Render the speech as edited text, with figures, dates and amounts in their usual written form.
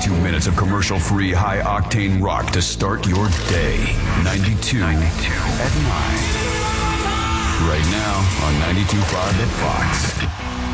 92 minutes of commercial-free, high-octane rock to start your day. 92 at 9. Right now on 92.5 at Fox.